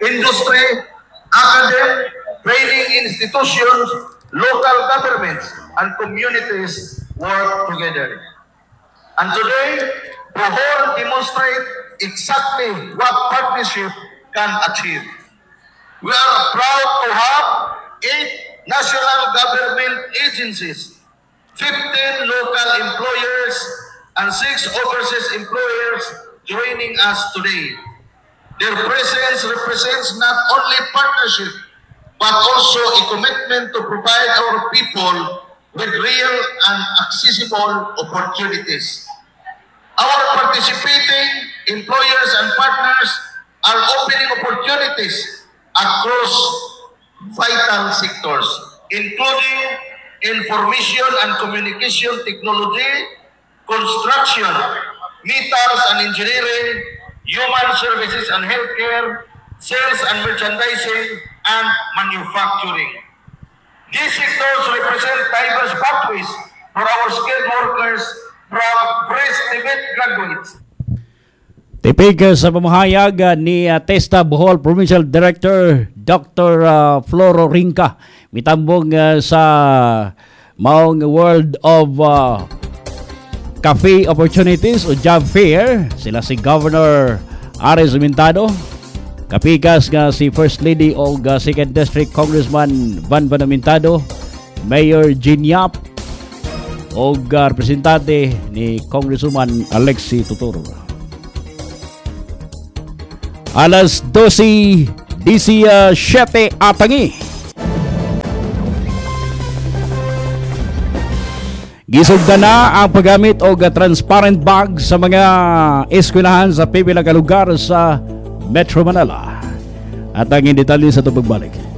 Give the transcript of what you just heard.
industry, academic, training institutions, local governments, and communities work together. And today, Bohol demonstrates exactly what partnership can achieve. We are proud to have 8 national government agencies, 15 local employers, and 6 overseas employers joining us today. Their presence represents not only partnership, but also a commitment to provide our people with real and accessible opportunities. Our participating employers and partners are opening opportunities across vital sectors, including information and communication technology, construction, metals and engineering, human services and healthcare, sales and merchandising, and manufacturing. These sectors represent diverse pathways for our skilled workers from fresh TVET graduates. Tipig sa pamahayag ni TESTA Bohol Provincial Director Dr. Floro Rinca mitambong sa maong World of Cafe Opportunities o Job Fair. Sila si Governor Ares Mintado, kapikas nga si First Lady o 2nd District Congressman Van Mintado, Mayor Jean Yap o representante ni Congresswoman Alexi Tutor. Alas 12, DC 7 atangi. Gisugda na ang paggamit og transparent bag sa mga eskwelahan sa pipila ka lugar sa Metro Manila. At ang detalye sa ito pagbalik.